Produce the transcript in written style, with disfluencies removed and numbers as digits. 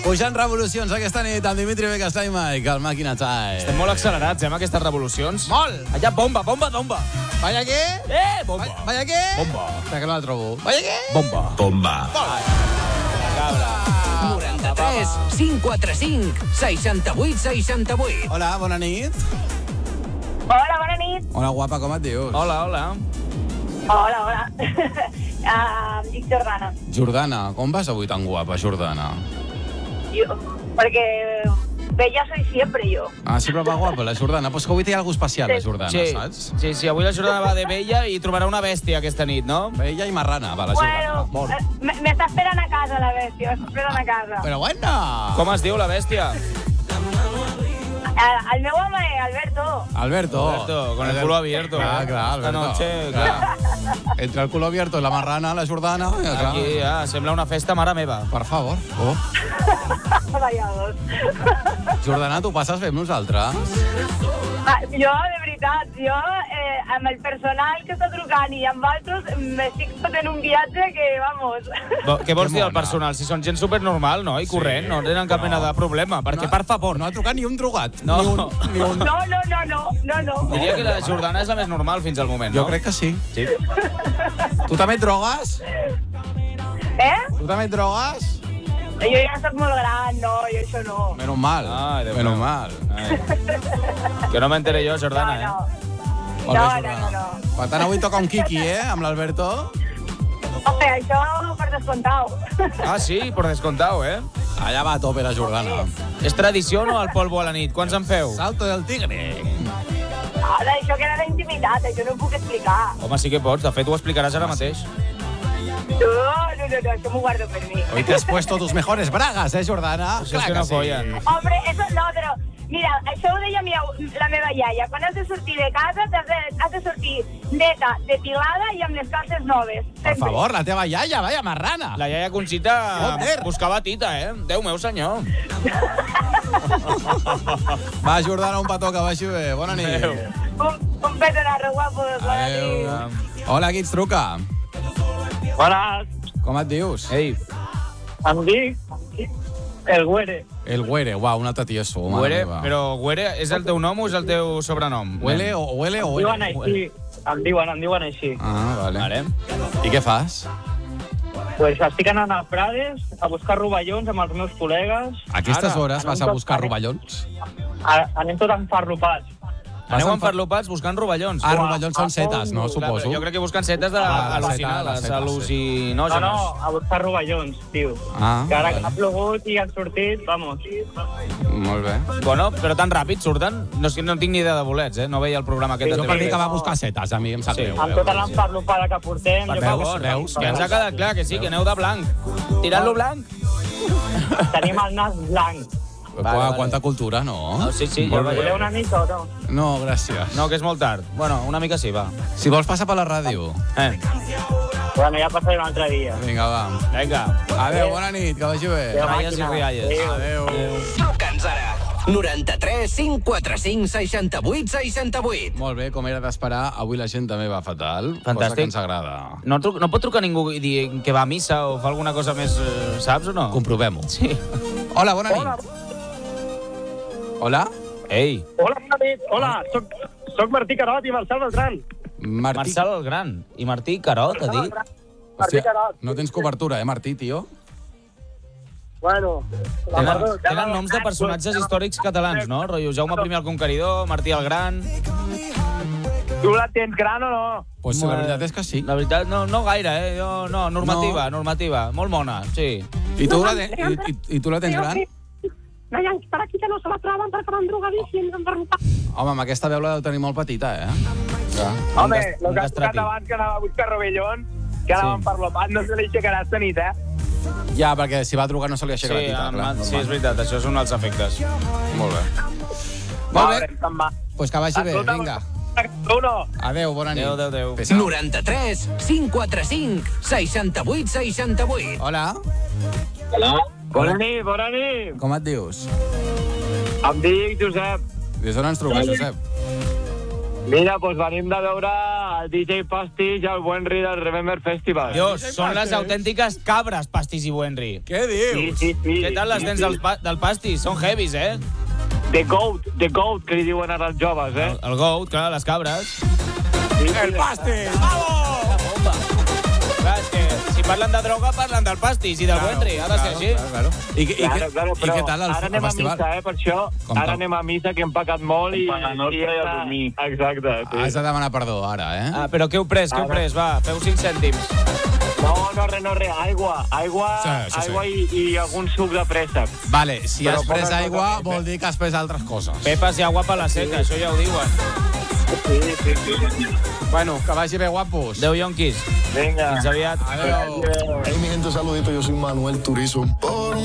Pujant revolucions aquesta nit amb Dimitri Vegas i Mike, el Màquina Time. Estem molt accelerats, amb aquestes revolucions. Molt! Allà, bomba, bomba, bomba. Vaya què? Bomba. Vaya què? Bomba. Espera que no la trobo. Vaya què? Bomba. Bomba. Cabra. 93 545 68 68. Hola, bona nit. Hola, bona nit. Hola, guapa, com et dius? Hola, hola. Hola. Dic Jordana. Jordana, com vas avui tan guapa, Jordana? Perquè bella soy siempre yo. Ah, sempre va guapa, la Jordana. Pues que avui té alguna especial, la Jordana, Sí, saps? sí, avui la Jordana va de vella i trobarà una bèstia aquesta nit, no? Bella i marrana, va, la Jordana. Bueno, me está esperando a casa la bestia, me está esperando a casa. Però bueno! Com es diu la bèstia? El meu home, Alberto. Alberto, con el culo abierto. Clar, Alberto. Esta noche, clar. Entre el culo abierto i la marrana, la Jordana... Clar. Aquí, sembla una festa mare meva. Per favor. Oh. Vaya dos. Jordana, tu passes bé amb nosaltres? Jo, de veritat, amb el personal que està trucant i amb altres m'estic fotent un viatge que, vamos... Què vols Que dir al mona. personal? Si són gent supernormal, no? I corrent, no tenen cap mena de problema. Perquè, per favor, No ha trucat ni un drogat. No. Ni un... No. diria que la Jordana és la més normal fins al moment, no? Jo crec que sí. Sí. Tu també et drogues? Tu també et drogues? Jo ja soc molt gran, no, jo això no. Menos mal. Ai, Déu Menos meu. mal. Ai. Que no m'enteré jo, Jordana, No. Molt bé, No. Jordana. Per tant, avui toca un Kiki, amb l'Alberto. Home, això per descomptat. Ah, sí, por descontado, Allà va a tope la Jordana. És tradició o no el polvo a la nit? Quants en feu? Salto del tigre. Ara, això queda d'intimitat, això no ho puc explicar. Home, sí que pots. De fet, ho explicaràs ara mateix. No, això m'ho guardo per mi. Hoy te has puesto tus mejores bragas, Jordana? Això és que no follen. Hombre, eso no, però... Mira, això ho deia la meva iaia. Quan has de sortir de casa, has de sortir neta, depilada i amb les calces noves. Per favor, la teva iaia, vaya marrana. La iaia Conxita Joder. buscava tita, Déu meu senyor. Va, Jordana, un petó que vagi bé. Bona nit. Adéu. Un petonarro guapo. Bona nit. Adéu. Hola, qui ets truca? Hola, Com et dius? Ei, em dic el Güere. El Güere, uau, un altre tieso. mare Güere, meva. però Güere és el teu nom o és el teu sobrenom? Huele o huele o Em diuen huele? així. Em diuen així. Ah, vale. Vale. I què fas? Pues estic anant a Prades a buscar rovellons amb els meus col·legues. A aquestes Ara, hores vas a buscar rovellons? Anem tot enfarlopats. Aneu enfarlopats buscant rovellons. Ah, rovellons són setes, no? Clar, Suposo. però jo crec que busquen setes Ah, la al·lucinar, seta, les sí. al·lucinògenes. No, a buscar rovellons, tio. Ah, Que ara que vale. ha plogut i han sortit, vamos. Molt bé. Bueno, però tan ràpid surten? No, és que no tinc ni idea de bolets, No veia el programa aquest de Jo per dir TV3. que va buscar setes, a mi em sap Sí. greu. Amb tota l'enfarlopada que portem... Per jo favor, que veus? que ens ha quedat clar que sí, que aneu de blanc. Tirant-lo blanc. Tenim el nas blanc. Vale. Quanta cultura, no? No, sí, ja Molt ho bé. Voleu veieu. una mica o no? No, gràcies. No, que és molt tard. Bueno, una mica sí, va. Si vols, passa per la ràdio. Bueno, ja passaré un altre dia. Vinga, va. Vinga. Adéu, bona nit, que vagi bé. Adéu. Rialles i rialles. Adéu. Truca'ns ara. 93 545 68 68. Molt bé, com era d'esperar, avui la gent també va fatal. Cosa Fantàstic. que ens agrada. No pot trucar ningú i dir que va a missa o fa alguna cosa més, saps o no? Comprovem-ho. Sí. Hola, bona nit. Hola? Ei, Hola, bona nit. Hola, soc Martí Carot i Marcel Beltran. Martí. Marçal el Gran i Martí Carot, ha dit? Martí Carot. No tens cobertura, Martí, tio? Bueno, Tenen noms de personatges històrics catalans, no? Rotllo Jaume I el Conqueridor, Martí el Gran... tu la tens gran o no? Pues la veritat és que sí. La veritat, no gaire, Jo, no, normativa. Molt mona, sí. I tu la tens gran? No hi ha per aquí que no se la troben perquè van drogadíssims. Home, amb aquesta veu la deu tenir molt petita, Ja. Home, Un el que has castrapi. tocat abans que anava a buscar rovellons, que anàvem per l'opat, no se li aixecarà esta nit, Ja, perquè si va trucar no se li aixeca la tita, clar. Sí, és veritat, això són els efectes. Molt bé. Va, Molt bé, se'n va. pues que vagi bé, Escolta, vinga. Uno. Adéu, bona nit. Adéu. Pesau. 93 545 68 68. Hola, Bona nit. com et dius? Em dic Josep. Des d'on ens truques, Josep? Mira, doncs venim de veure el DJ Pastís i el Buenri del Remember Festival. Dios, són les autèntiques cabres, Pastís i Buenri. Què dius? Sí. Què tal les dents del Pastís? Són heavies, eh? The Goat, que li diuen ara els joves, eh? El goat, clar, les cabres. El Pastís! Vamos! Clar, és que si parlen de droga, parlen del Pastís i del Buenri. Ha de ser així. Claro. I Claro, però què tal el ara anem a festival? missa, per això. Ara anem a missa, que hem pecat molt i... Paga nostra i a dormir. Exacte, sí. Has de demanar perdó, ara, eh? Ah, però què heu pres? Va, feu 5 cèntims. No, res. Aigua i algun suc de préssec. Vale, si Però has pres poca aigua, cosa, vol dir que has pres altres coses. Pepes i agua per la seca, això ja ho diuen. Sí. Bueno, que vagi bé, guapos. Adéu, yonquis. Vinga. Fins aviat. Adéu. Hey, mi gente, saludito. Yo soy Manuel Turizo.